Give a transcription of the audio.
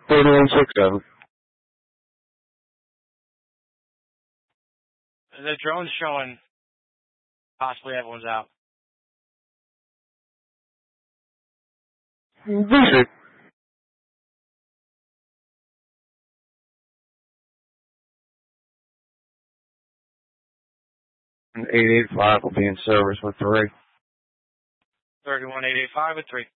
3167. The drone's showing possibly everyone's out. Visit. 885 will be in service with 3. 31885 with 3.